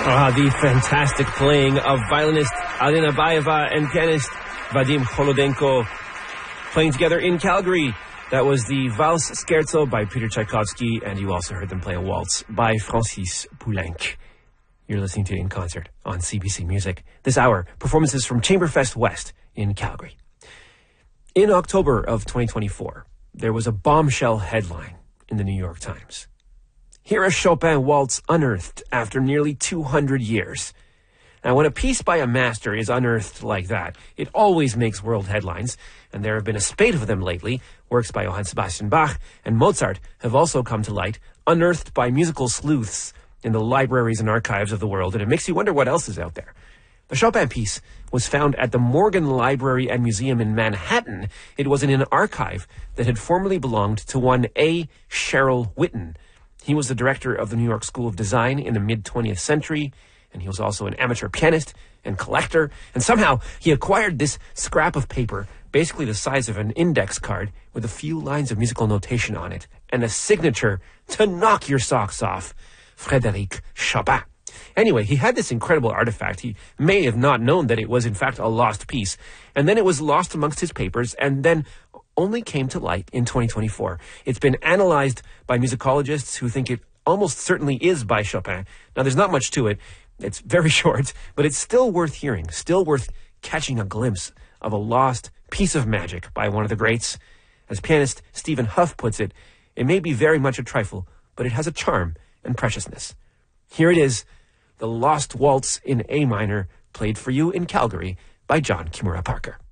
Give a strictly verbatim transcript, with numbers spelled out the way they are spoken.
Ah, the fantastic playing of violinist Alina Baeva and pianist Vadim Holodenko playing together in Calgary. That was the Valse Scherzo by Peter Tchaikovsky, and you also heard them play a waltz by Francis Poulenc. You're listening to In Concert on C B C Music. This hour, performances from Chamberfest West in Calgary. In October of twenty twenty-four, there was a bombshell headline in the New York Times. Hear a Chopin waltz unearthed after nearly two hundred years. Now, when a piece by a master is unearthed like that, it always makes world headlines, and there have been a spate of them lately. Works by Johann Sebastian Bach and Mozart have also come to light, unearthed by musical sleuths in the libraries and archives of the world, and it makes you wonder what else is out there. The Chopin piece was found at the Morgan Library and Museum in Manhattan. It was in an archive that had formerly belonged to one A. Sherrill Whitten. He was the director of the New York School of Design in the mid-twentieth century, and he was also an amateur pianist and collector, and somehow he acquired this scrap of paper, basically the size of an index card, with a few lines of musical notation on it, and a signature to knock your socks off, Frédéric Chopin. Anyway, he had this incredible artifact. He may have not known that it was in fact a lost piece, and then it was lost amongst his papers, and then only came to light in twenty twenty-four. It's been analyzed by musicologists who think it almost certainly is by Chopin. Now, there's not much to it. It's very short, but it's still worth hearing, still worth catching a glimpse of a lost piece of magic by one of the greats. As pianist Stephen Huff puts it, it may be very much a trifle, but it has a charm and preciousness. Here it is, the Lost Waltz in A minor, played for you in Calgary by John Kimura Parker.